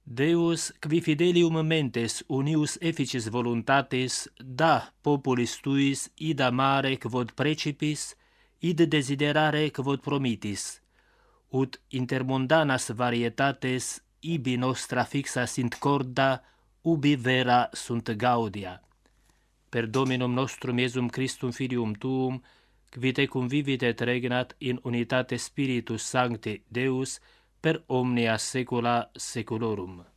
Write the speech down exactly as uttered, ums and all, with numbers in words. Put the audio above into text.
Deus, qui fidelium mentes unius efficis voluntates, da populis tuis id amare quod precipis, id desiderare quod promitis, ut intermundanas varietates ibi nostra fixa sint corda, ubi vera sunt gaudia. Per Dominum nostrum Iesum Christum Filium Tuum, qui tecum vivit et regnat in unitate Spiritus Sancti Deus, per omnia saecula saeculorum.